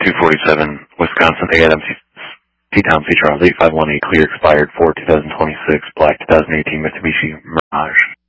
247 Wisconsin A.M. T-Town C. Charles 8518 clear expired 4/2026 black 2018 Mitsubishi Mirage.